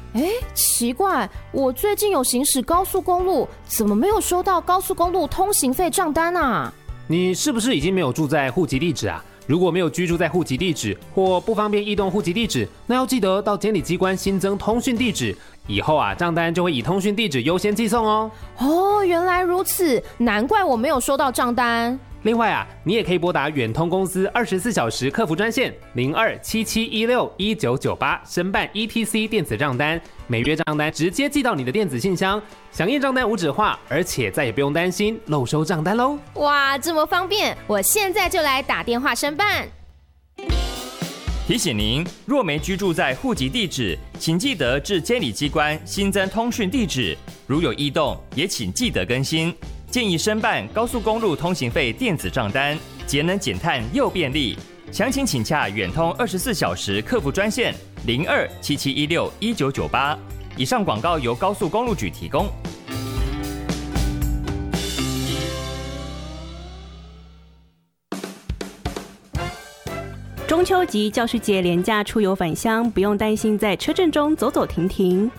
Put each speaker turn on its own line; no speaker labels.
奇怪，我最近有行驶高速公路，怎么没有收到高速公路通行费账单啊？
你是不是已经没有住在户籍地址啊？如果没有居住在户籍地址或不方便移动户籍地址，那要记得到监理机关新增通讯地址，以后账单就会以通讯地址优先寄送哦。
原来如此，难怪我没有收到账单。
另外你也可以拨打远通公司24小时客服专线0277161998申办 ETC 电子账单，每月账单直接寄到你的电子信箱，响应账单无纸化，而且再也不用担心漏收账单喽。
哇，这么方便，我现在就来打电话申办。
提醒您，若没居住在户籍地址，请记得至监理机关新增通讯地址，如有异动，也请记得更新。建议申办高速公路通行费电子账单，节能减碳又便利。详情请洽远通24小时客服专线0277161998。以上广告由高速公路局提供。
中秋及教师节连假出游返乡，不用担心在车阵中走走停停。